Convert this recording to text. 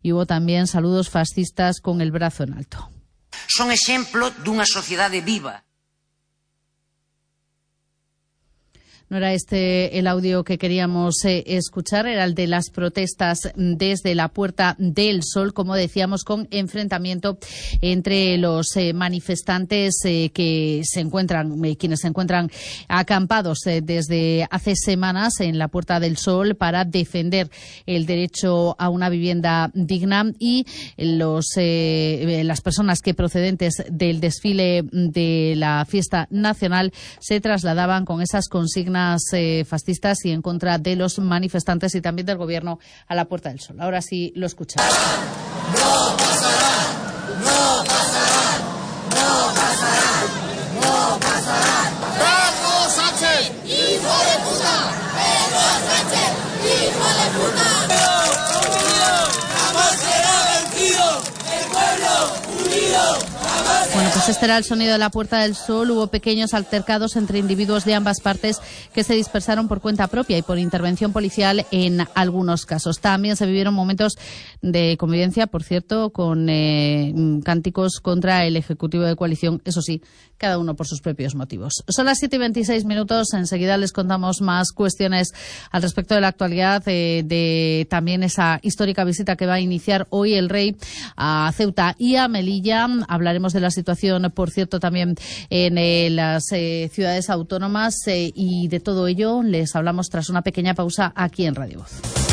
y hubo también saludos fascistas con el brazo en alto. Son exemplo dunha sociedade viva. No era este el audio que queríamos escuchar, era el de las protestas desde la Puerta del Sol, como decíamos, con enfrentamiento entre los manifestantes quienes se encuentran acampados desde hace semanas en la Puerta del Sol para defender el derecho a una vivienda digna, y las personas que procedentes del desfile de la fiesta nacional se trasladaban con esas consignas fascistas y en contra de los manifestantes y también del gobierno a la Puerta del Sol. Ahora sí lo escuchamos. No pasará, no pasará, no pasará, no pasará. ¡Pedro Sánchez, hijo de puta! ¡Pedro Sánchez, hijo de puta! ¡Jamás será vencido! ¡El pueblo unido! Bueno, pues este era el sonido de la Puerta del Sol. Hubo pequeños altercados entre individuos de ambas partes que se dispersaron por cuenta propia y por intervención policial en algunos casos. También se vivieron momentos de convivencia, por cierto, con cánticos contra el Ejecutivo de coalición, eso sí, cada uno por sus propios motivos. Son las 7:26. Enseguida les contamos más cuestiones al respecto de la actualidad, de también esa histórica visita que va a iniciar hoy el rey a Ceuta y a Melilla. Hablaremos de la situación, por cierto, también en las ciudades autónomas, y de todo ello les hablamos tras una pequeña pausa aquí en Radio Voz.